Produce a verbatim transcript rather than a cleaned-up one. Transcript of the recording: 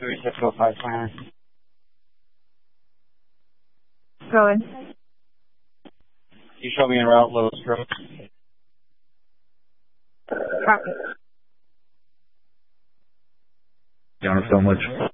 three six oh five planner. Going. You show me en route, low stroke. Copy. Down so much.